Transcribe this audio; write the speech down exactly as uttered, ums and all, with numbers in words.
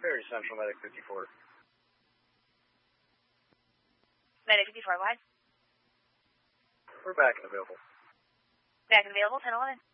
Very Central, Medic fifty-four. Medic fifty-four, wide. We're back and available. Back and available, ten eleven.